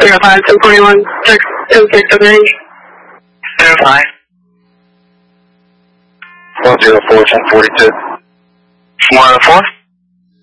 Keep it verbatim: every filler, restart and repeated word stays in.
three oh five, ten forty-one, six, ten six, range. Stand by. one zero four, ten forty-two. one oh four.